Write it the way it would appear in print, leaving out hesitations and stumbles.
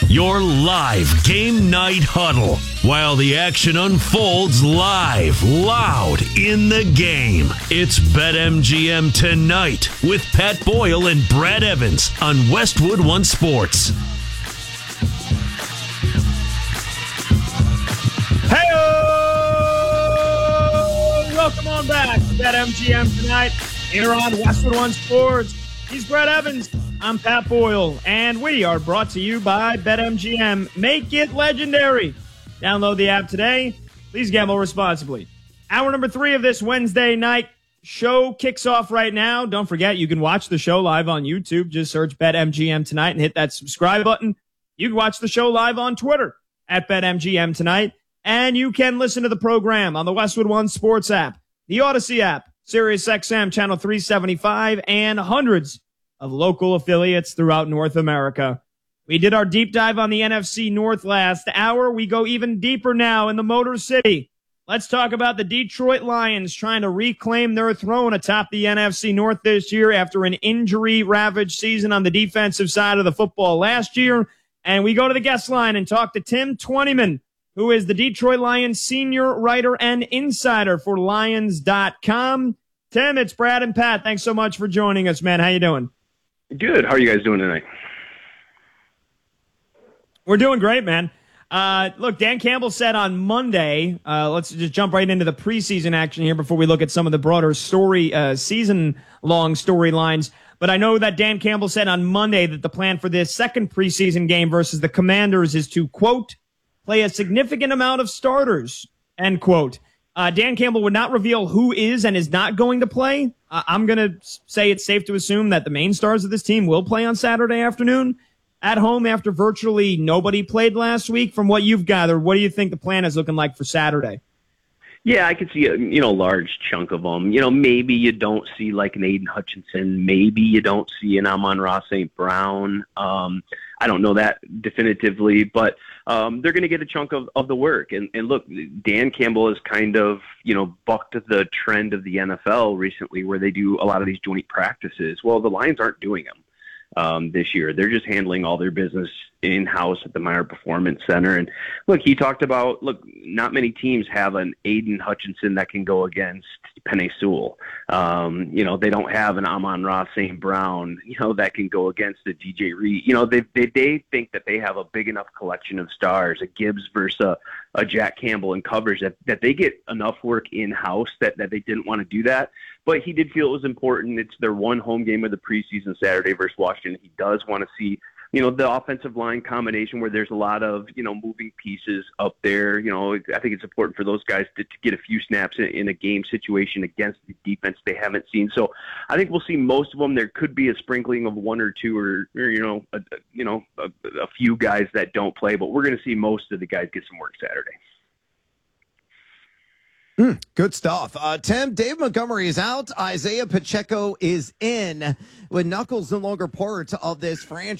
Your live game night huddle while the action unfolds live, loud in the game. It's BetMGM Tonight with Pat Boyle and Brad Evans on Westwood One Sports. Hey, welcome on back to BetMGM Tonight here on Westwood One Sports. He's Brad Evans. I'm Pat Boyle, and we are brought to you by BetMGM. Make it legendary. Download the app today. Please gamble responsibly. Hour number 3 of this Wednesday night show kicks off right now. Don't forget, you can watch the show live on YouTube. Just search BetMGM Tonight and hit that subscribe button. You can watch the show live on Twitter at BetMGM Tonight. And you can listen to the program on the Westwood One Sports app, the Odyssey app, SiriusXM Channel 375, and hundreds of local affiliates throughout North America. We did our deep dive on the NFC North last hour. We go even deeper now in the Motor City. Let's talk about the Detroit Lions trying to reclaim their throne atop the NFC North this year after an injury-ravaged season on the defensive side of the football last year. And we go to the guest line and talk to Tim Twentyman, who is the Detroit Lions senior writer and insider for Lions.com. Tim, it's Brad and Pat. Thanks so much for joining us, man. How you doing? Good. How are you guys doing tonight? We're doing great, man. Look, Dan Campbell said on Monday, let's just jump right into the preseason action here before we look at some of the broader season-long storylines. But I know that Dan Campbell said on Monday that the plan for this second preseason game versus the Commanders is to, quote, play a significant amount of starters, end quote. Dan Campbell would not reveal who is and is not going to play. I'm going to say it's safe to assume that the main stars of this team will play on Saturday afternoon at home after virtually nobody played last week. From what you've gathered, what do you think the plan is looking like for Saturday? Yeah, I could see a large chunk of them. Maybe you don't see like an Aiden Hutchinson. Maybe you don't see an Amon-Ra St. Brown. I don't know that definitively, but they're going to get a chunk of the work. And look, Dan Campbell has kind of, bucked the trend of the NFL recently where they do a lot of these joint practices. Well, the Lions aren't doing them this year. They're just handling all their business in-house at the Meyer Performance Center. And look, he talked about, not many teams have an Aiden Hutchinson that can go against Penei Sewell. They don't have an Amon-Ra St. Brown, that can go against the DJ Reed. They think that they have a big enough collection of stars, a Gibbs versus a Jack Campbell in coverage, that they get enough work in-house that they didn't want to do that. But he did feel it was important. It's their one home game of the preseason, Saturday versus Washington. He does want to see the offensive line combination where there's a lot of, moving pieces up there. I think it's important for those guys to get a few snaps in a game situation against the defense they haven't seen. So I think we'll see most of them. There could be a sprinkling of one or two or a few guys that don't play, but we're going to see most of the guys get some work Saturday. Good stuff. Tim, Dave Montgomery is out. Isaiah Pacheco is in. With Knuckles no longer part of this franchise,